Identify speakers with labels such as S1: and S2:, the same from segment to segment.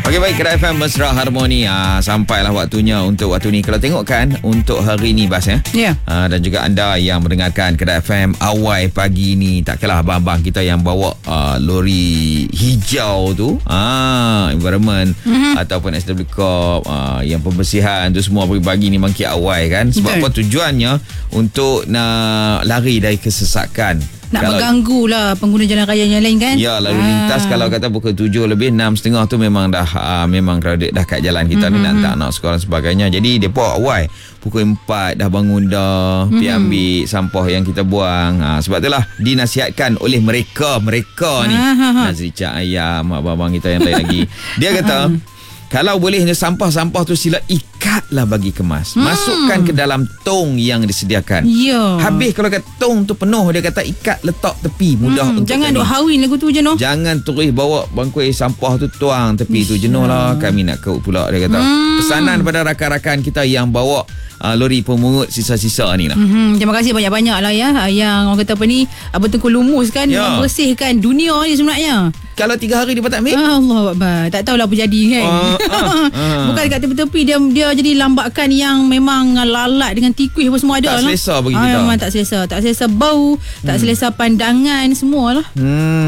S1: Okey, baik, Kedai FM Mesra Harmoni. Sampailah waktunya untuk waktu ni. Kalau tengok kan, untuk hari ni Bas
S2: Ya.
S1: dan juga anda yang mendengarkan Kedai FM awal pagi ni, tak kira abang-abang kita yang bawa lori hijau tu, environment ataupun SW Corp, yang pembersihan tu semua pagi ni bangkit awal kan. Sebab apa? Tujuannya untuk nak lari dari kesesakan.
S2: Nak mengganggu lah pengguna jalan raya yang lain kan.
S1: Ya, lalu lintas kalau kata pukul 7 lebih 6.30 tu memang dah memang crowded dah kat jalan kita ni, nak tak nak sekolah dan sebagainya. Jadi depa awal pukul 4 dah bangun dah, pergi ambil sampah yang kita buang. Sebab itulah dinasihatkan oleh mereka ni. Nazrica Ayam, abang-abang kita yang lain lagi. Dia kata kalau boleh sampah-sampah tu sila ikatlah bagi kemas. Masukkan ke dalam tong yang disediakan.
S2: Ya.
S1: Habis kalau kata tong tu penuh, dia kata ikat letak tepi, mudah untuk
S2: jangan duk hawin lagu tu je noh.
S1: Jangan terus bawa bangkoi sampah tu tuang tepi tu, jenuh lah kami nak kaut pula, dia kata. Pesanan pada rakan-rakan kita yang bawa lori pemungut sisa-sisa ni lah.
S2: Terima kasih banyak-banyak lah ya, yang orang kata apa ni, betul-betul lumus kan, membersihkan dunia ni sebenarnya.
S1: Kalau 3 hari dia tak ambil,
S2: Allah Akbar, tak tahulah apa jadi kan. Bukan dekat tepi-tepi dia jadi lambakan yang memang lalat dengan tikus apa semua ada lah.
S1: Tak selesa bagi kita.
S2: Memang tak selesa bau, tak selesa pandangan semua lah.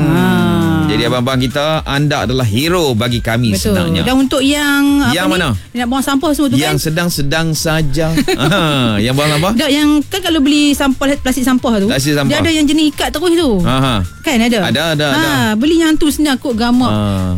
S1: Jadi abang-abang kita, anda adalah hero bagi kami.
S2: Betul.
S1: Sebenarnya.
S2: Dan untuk yang
S1: mana?
S2: Nak buang sampah semua tu
S1: yang
S2: kan,
S1: sedang-sedang saja. Yang buang sampah?
S2: tak, yang kan kalau beli plastik sampah tu,
S1: Plastik sampah.
S2: dia ada yang jenis ikat terus tu. Kan ada?
S1: Ada.
S2: Beli yang tu senang kot gamak.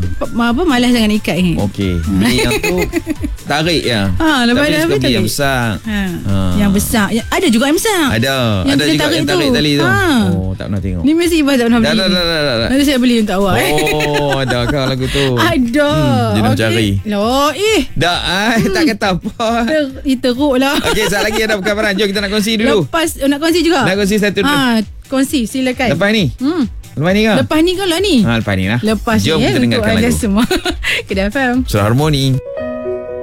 S2: Malas jangan ikat ni.
S1: Okey. Beli yang tu tarik ya.
S2: Lepas
S1: tapi
S2: dah
S1: suka beli yang besar.
S2: Yang besar. Ada juga yang besar.
S1: Ada
S2: Yang
S1: juga
S2: tarik
S1: yang tarik
S2: tu.
S1: tali tu. Oh, tak pernah tengok.
S2: Ni mesti Ibas tak pernah beli.
S1: Dah.
S2: Nanti saya beli untuk awak.
S1: Oh, ada kah lagu tu?
S2: Ada.
S1: Dia nak cari.
S2: Loh,
S1: Dah, tak kata apa.
S2: Teruk lah.
S1: Okey, sekejap lagi ada perkabaran. Jom kita nak kongsi dulu.
S2: Lepas nak kongsi juga.
S1: Nak kongsi satu dulu.
S2: Kongsi silakan.
S1: Lepas ni? Lepas ni ke?
S2: Lepas ni ke lah ni?
S1: Lepas ni lah.
S2: Lepas
S1: Jom
S2: ni
S1: kita dengarkan
S2: untuk anda
S1: lagu
S2: semua. Kedai FM
S1: Mesra Harmoni.